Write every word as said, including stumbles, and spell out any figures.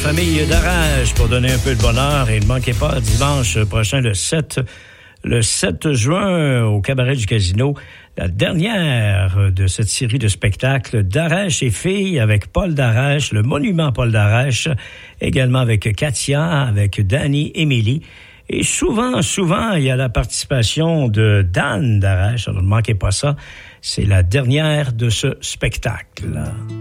famille Darèche pour donner un peu de bonheur. Et ne manquez pas, dimanche prochain, le sept, le sept juin, au Cabaret du Casino, la dernière de cette série de spectacles Darèche et filles avec Paul Darèche, le monument Paul Darèche, également avec Katia, avec Danny, Émilie. Et souvent, souvent, il y a la participation de Dan Darèche. Alors ne manquez pas ça. C'est la dernière de ce spectacle.